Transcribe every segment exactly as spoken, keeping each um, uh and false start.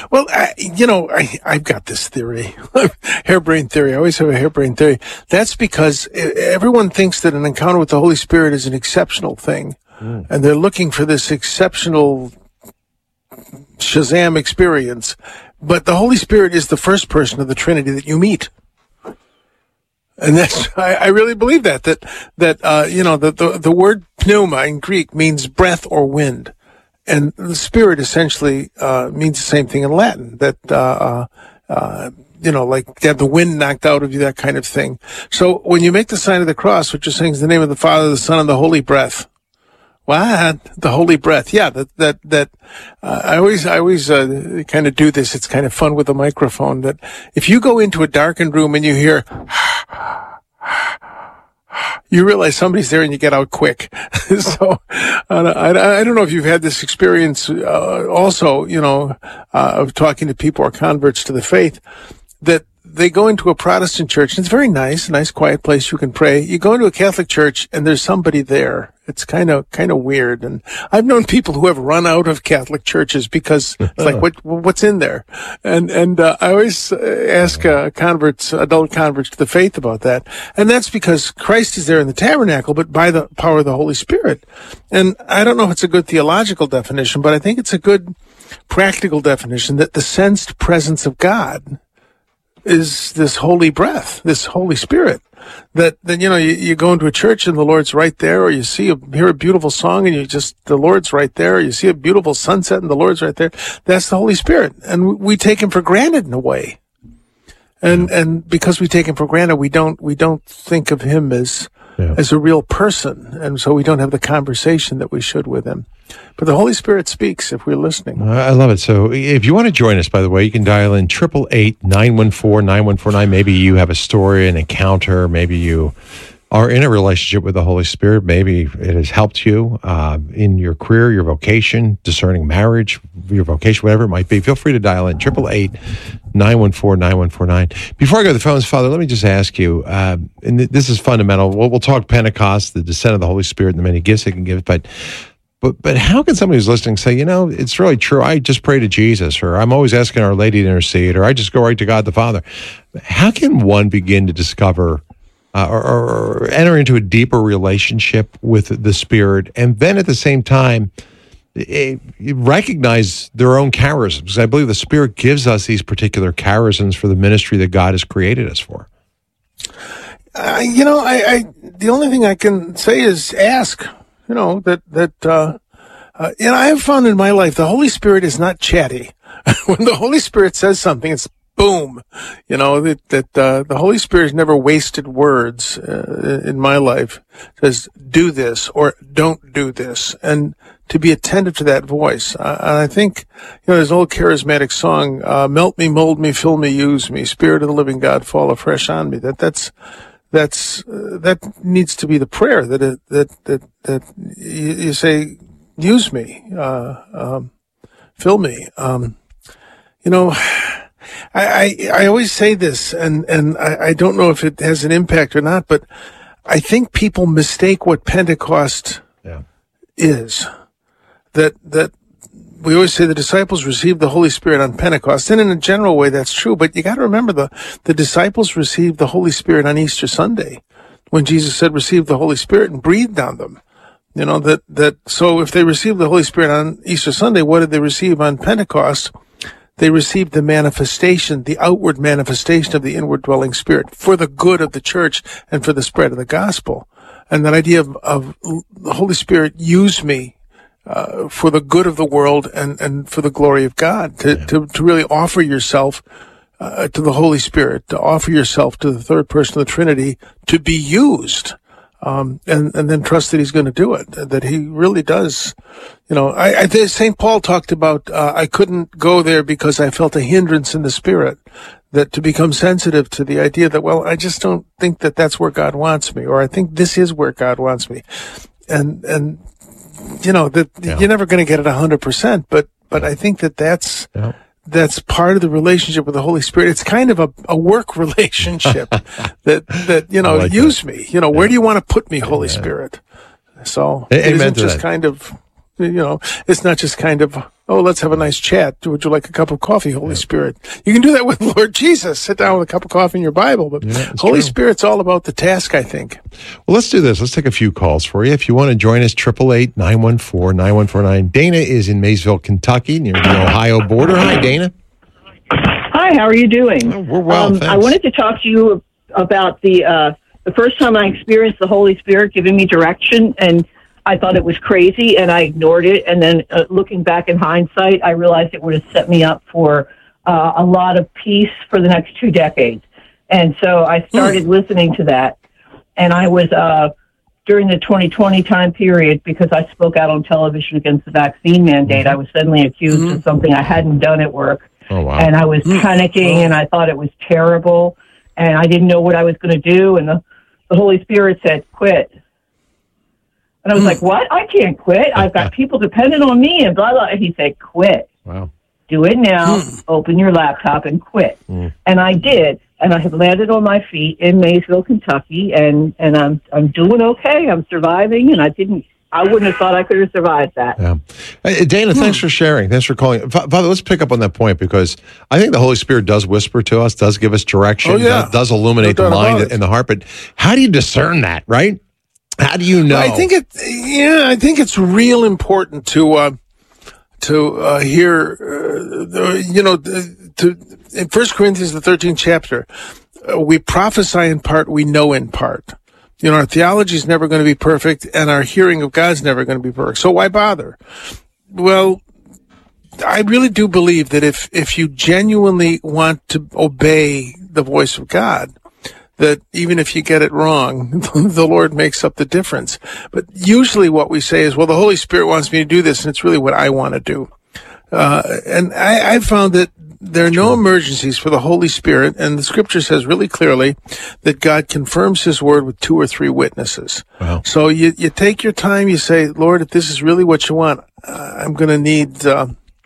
Well, I, you know, I, I've got this theory, harebrained theory. I always have a harebrained theory. That's because everyone thinks that an encounter with the Holy Spirit is an exceptional thing. Mm. And they're looking for this exceptional Shazam experience. But the Holy Spirit is the first person of the Trinity that you meet. And that's, I, I really believe that, that, that, uh, you know, the, the, the word pneuma in Greek means breath or wind. And the Spirit essentially, uh, means the same thing in Latin, that, uh, uh, you know, like to have the wind knocked out of you, that kind of thing. So when you make the sign of the cross, what you're saying is the name of the Father, the Son, and the Holy Breath. What? The Holy Breath. Yeah, that, that, that, uh, I always, I always, uh, kind of do this. It's kind of fun with a microphone that if you go into a darkened room and you hear, you realize somebody's there and you get out quick. So, uh, I, I don't know if you've had this experience, uh, also, you know, uh, of talking to people or converts to the faith, that they go into a Protestant church and it's very nice, a nice quiet place you can pray. You go into a Catholic church and there's somebody there. It's kind of, kind of weird. And I've known people who have run out of Catholic churches because it's like, what, what's in there? And, and, uh, I always ask, uh, converts, adult converts to the faith about that. And that's because Christ is there in the tabernacle, but by the power of the Holy Spirit. And I don't know if it's a good theological definition, but I think it's a good practical definition that the sensed presence of God is this holy breath, this Holy Spirit. That, then, you know, you, you go into a church and the Lord's right there, or you see, a, hear a beautiful song and you just, the Lord's right there, or you see a beautiful sunset and the Lord's right there. That's the Holy Spirit. And we take him for granted in a way. And, and because we take him for granted, we don't, we don't think of him as, yeah. as a real person. And so we don't have the conversation that we should with him. But the Holy Spirit speaks if we're listening. I love it. So if you want to join us, by the way, you can dial in triple eight, nine one four, nine one four nine. Maybe you have a story, an encounter. Maybe you are in a relationship with the Holy Spirit. Maybe it has helped you uh, in your career, your vocation, discerning marriage, your vocation, whatever it might be. Feel free to dial in triple eight, nine one four, nine one four nine. Before I go to the phones, Father, let me just ask you, uh, and this is fundamental. We'll, we'll talk Pentecost, the descent of the Holy Spirit, and the many gifts it can give, but But but how can somebody who's listening say, you know, it's really true, I just pray to Jesus, or I'm always asking Our Lady to intercede, or I just go right to God the Father. How can one begin to discover uh, or, or enter into a deeper relationship with the Spirit, and then at the same time it, recognize their own charisms? Because I believe the Spirit gives us these particular charisms for the ministry that God has created us for. Uh, you know, I, I the only thing I can say is ask. You know, that, that, uh, uh, and I have found in my life, the Holy Spirit is not chatty. When the Holy Spirit says something, it's boom. You know, that, that, uh, the Holy Spirit has never wasted words, uh, in my life. It says, do this or don't do this. And to be attentive to that voice. Uh, and I think, you know, there's an old charismatic song, uh, melt me, mold me, fill me, use me. Spirit of the living God, fall afresh on me. That, that's, That's, uh, that needs to be the prayer that, it, that, that, that you, you say, use me, uh, um, fill me. Um, you know, I, I, I always say this, and, and I, I don't know if it has an impact or not, but I think people mistake what Pentecost yeah. is. That, that, we always say the disciples received the Holy Spirit on Pentecost, and in a general way, that's true. But you got to remember the the disciples received the Holy Spirit on Easter Sunday, when Jesus said, "Receive the Holy Spirit," and breathed on them. You know that that. So if they received the Holy Spirit on Easter Sunday, what did they receive on Pentecost? They received the manifestation, the outward manifestation of the inward dwelling Spirit for the good of the church and for the spread of the gospel. And that idea of, of the Holy Spirit use me. Uh, for the good of the world and, and for the glory of God, to, yeah. to, to really offer yourself, uh, to the Holy Spirit, to offer yourself to the third person of the Trinity, to be used, um, and, and then trust that he's going to do it, that he really does. You know, I, I Saint Paul talked about, uh, I couldn't go there because I felt a hindrance in the Spirit, that to become sensitive to the idea that, well, I just don't think that that's where God wants me, or I think this is where God wants me. And, and, you know, that yeah. you're never going to get it a hundred percent, but, but I think that that's, yeah. that's part of the relationship with the Holy Spirit. It's kind of a, a work relationship that, that, you know, like use that. me, you know, yeah. where do you want to put me, Holy yeah. Spirit? So it Amen isn't to just that. kind of, you know, it's not just kind of oh, let's have a nice chat. Would you like a cup of coffee, Holy yeah. Spirit? You can do that with Lord Jesus. Sit down with a cup of coffee in your Bible. But yeah, Holy true. Spirit's all about the task, I think. Well, let's do this. Let's take a few calls for you. If you want to join us, eight eight eight, nine one four, nine one four nine. Dana is in Maysville, Kentucky, near the Ohio border. Hi, Dana. Hi, how are you doing? Oh, we're well, um, I wanted to talk to you about the uh, the first time I experienced the Holy Spirit giving me direction, and I thought it was crazy, and I ignored it. And then uh, looking back in hindsight, I realized it would have set me up for uh, a lot of peace for the next two decades. And so I started mm. listening to that. And I was, uh, during the twenty twenty time period, because I spoke out on television against the vaccine mandate, mm-hmm. I was suddenly accused mm-hmm. of something I hadn't done at work. Oh, wow. And I was mm-hmm. panicking, and I thought it was terrible. And I didn't know what I was going to do. And the, the Holy Spirit said, quit. And I was mm. like, what? I can't quit. I've got people dependent on me and blah, blah. And he said, quit. Wow. Do it now. Mm. Open your laptop and quit. Mm. And I did. And I have landed on my feet in Maysville, Kentucky. And, and I'm I'm doing okay. I'm surviving. And I didn't, I wouldn't have thought I could have survived that. Yeah. Hey, Dana, mm. thanks for sharing. Thanks for calling. Father, let's pick up on that point, because I think the Holy Spirit does whisper to us, does give us direction, oh, yeah. does, does illuminate no the mind and the heart. But how do you discern that, right? How do you know? I think it. Yeah, I think it's real important to uh, to uh, hear. Uh, the, you know, to in First Corinthians, the thirteenth chapter, uh, we prophesy in part, we know in part. You know, our theology is never going to be perfect, and our hearing of God's never going to be perfect. So why bother? Well, I really do believe that if if you genuinely want to obey the voice of God, that even if you get it wrong, the Lord makes up the difference. But usually what we say is, well, the Holy Spirit wants me to do this, and it's really what I want to do. Uh, and I, I found that there are no emergencies for the Holy Spirit, and the Scripture says really clearly that God confirms His word with two or three witnesses. Wow. So you, you take your time, you say, Lord, if this is really what you want, uh, I'm going to need, uh,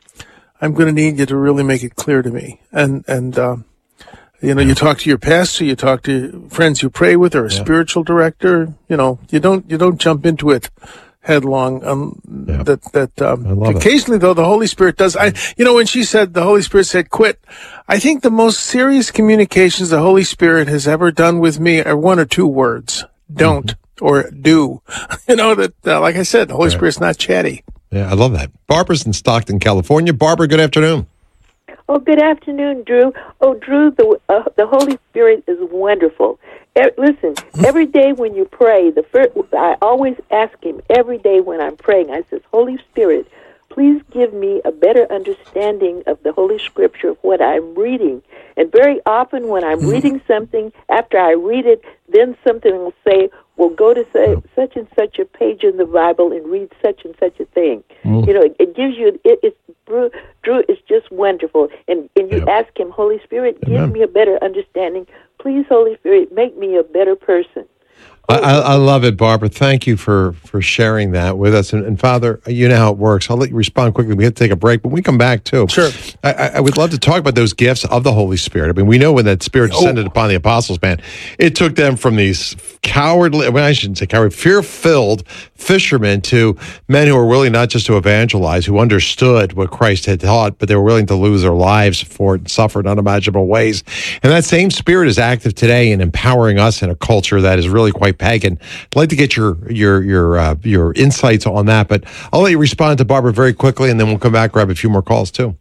I'm going to need you to really make it clear to me. And, and, uh, You know, you talk to your pastor, you talk to friends you pray with, or a yeah. spiritual director. You know, you don't you don't jump into it headlong. Um, yeah. That that um, occasionally, it. though, the Holy Spirit does. I, you know, when she said the Holy Spirit said quit, I think the most serious communications the Holy Spirit has ever done with me are one or two words: don't mm-hmm. or do. You know that, uh, like I said, the Holy right. Spirit's not chatty. Yeah, I love that. Barbara's in Stockton, California. Barbara, good afternoon. Oh, good afternoon, Drew. Oh, Drew, the uh, the Holy Spirit is wonderful. E- listen, every day when you pray, the first, I always ask Him every day when I'm praying. I says, Holy Spirit, please give me a better understanding of the Holy Scripture of what I'm reading. And very often when I'm reading something, after I read it, then something will say, well, go to say, such and such a page in the Bible and read such and such a thing. Mm. You know, it, it gives you, it, it's, Drew, Drew is just wonderful. And, and you yep. ask Him, Holy Spirit, Amen. Give me a better understanding. Please, Holy Spirit, make me a better person. I, I love it, Barbara. Thank you for, for sharing that with us. And, and Father, you know how it works. I'll let you respond quickly. We have to take a break, but when we come back, too. Sure. I, I would love to talk about those gifts of the Holy Spirit. I mean, we know when that Spirit descended oh. upon the apostles, man, it took them from these cowardly, well, I shouldn't say coward, fear-filled fishermen to men who were willing not just to evangelize, who understood what Christ had taught, but they were willing to lose their lives for it and suffer in unimaginable ways. And that same Spirit is active today in empowering us in a culture that is really quite pagan. I'd like to get your your your uh, your insights on that, but I'll let you respond to Barbara very quickly, and then we'll come back, grab a few more calls too.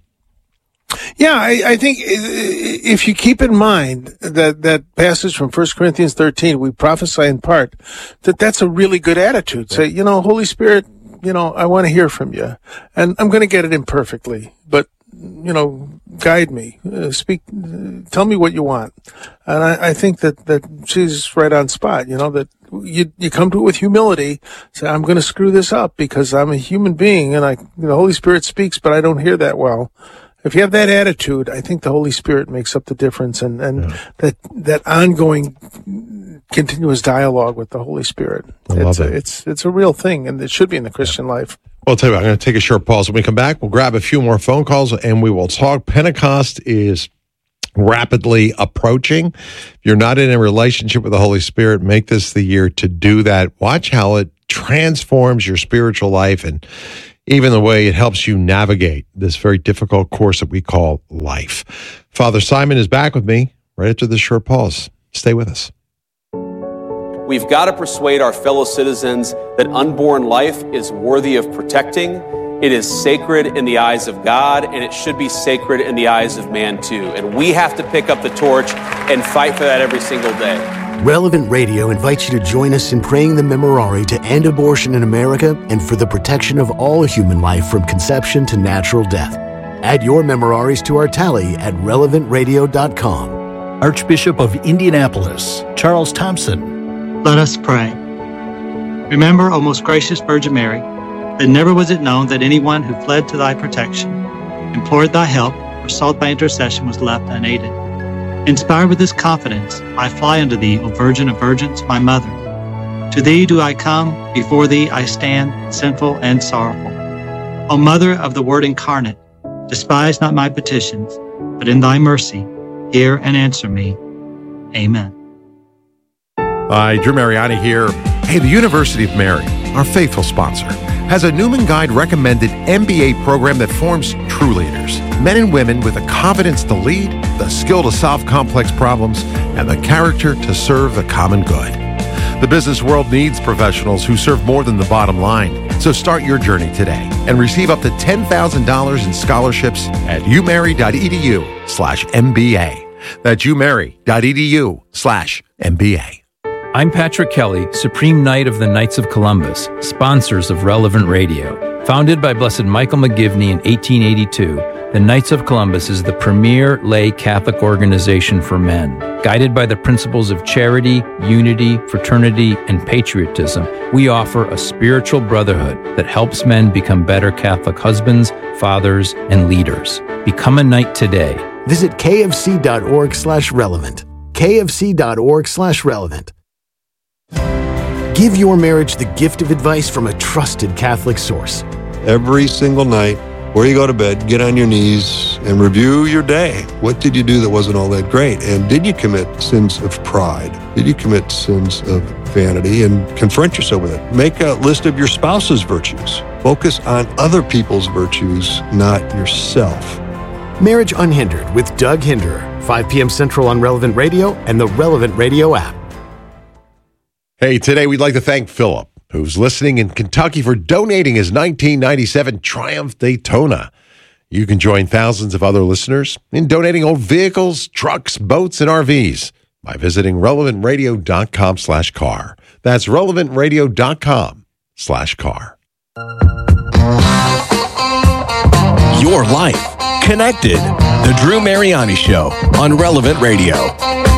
Yeah, I, I think if you keep in mind that that passage from First Corinthians thirteen, we prophesy in part, that that's a really good attitude. Say, you know, Holy Spirit, you know, I want to hear from you, and I'm going to get it imperfectly, but you know, guide me, uh, speak, uh, tell me what you want. And I, I think that, that she's right on spot, you know, that you, you come to it with humility, say, I'm going to screw this up because I'm a human being and I, the Holy Spirit speaks, but I don't hear that well. If you have that attitude, I think the Holy Spirit makes up the difference, and, and yeah. that, that ongoing continuous dialogue with the Holy Spirit. I it's love a, it. it's, it's a real thing, and it should be in the Christian yeah. life. Well, I'll tell you what, I'm going to take a short pause. When we come back, we'll grab a few more phone calls and we will talk. Pentecost is rapidly approaching. If you're not in a relationship with the Holy Spirit, make this the year to do that. Watch how it transforms your spiritual life and even the way it helps you navigate this very difficult course that we call life. Father Simon is back with me right after this short pause. Stay with us. We've got to persuade our fellow citizens that unborn life is worthy of protecting. It is sacred in the eyes of God, and it should be sacred in the eyes of man too. And we have to pick up the torch and fight for that every single day. Relevant Radio invites you to join us in praying the Memorare to end abortion in America and for the protection of all human life from conception to natural death. Add your Memoraries to our tally at relevant radio dot com. Archbishop of Indianapolis, Charles Thompson. Let us pray. Remember, O most gracious Virgin Mary, that never was it known that anyone who fled to thy protection, implored thy help, or sought thy intercession was left unaided. Inspired with this confidence, I fly unto thee, O Virgin of Virgins, my Mother. To thee do I come, before thee I stand, sinful and sorrowful. O Mother of the Word incarnate, despise not my petitions, but in thy mercy, hear and answer me. Amen. Hi, Drew Mariani here. Hey, the University of Mary, our faithful sponsor, has a Newman Guide recommended M B A program that forms true leaders. Men and women with the confidence to lead, the skill to solve complex problems, and the character to serve the common good. The business world needs professionals who serve more than the bottom line. So start your journey today and receive up to ten thousand dollars in scholarships at umary.edu slash MBA. That's umary.edu slash MBA. I'm Patrick Kelly, Supreme Knight of the Knights of Columbus, sponsors of Relevant Radio. Founded by Blessed Michael McGivney in eighteen eighty-two, the Knights of Columbus is the premier lay Catholic organization for men. Guided by the principles of charity, unity, fraternity, and patriotism, we offer a spiritual brotherhood that helps men become better Catholic husbands, fathers, and leaders. Become a knight today. Visit kfc.org slash relevant. kfc.org slash relevant. Give your marriage the gift of advice from a trusted Catholic source. Every single night, before you go to bed, get on your knees and review your day. What did you do that wasn't all that great? And did you commit sins of pride? Did you commit sins of vanity? And confront yourself with it. Make a list of your spouse's virtues. Focus on other people's virtues, not yourself. Marriage Unhindered with Doug Hinderer, five p.m. Central on Relevant Radio and the Relevant Radio app. Hey, today we'd like to thank Philip, who's listening in Kentucky, for donating his nineteen ninety-seven Triumph Daytona. You can join thousands of other listeners in donating old vehicles, trucks, boats, and R Vs by visiting relevant radio dot com slash car. That's relevant radio dot com slash car. Your life connected. The Drew Mariani Show on Relevant Radio.